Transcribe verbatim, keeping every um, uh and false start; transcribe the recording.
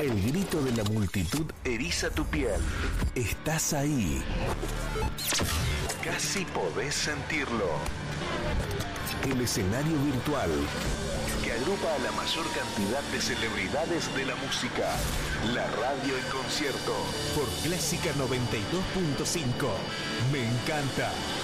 El grito de la multitud eriza tu piel. Estás ahí. Casi podés sentirlo. El escenario virtual que agrupa a la mayor cantidad de celebridades de la música. La radio en concierto. Por Clásica noventa y dos punto cinco. Me encanta.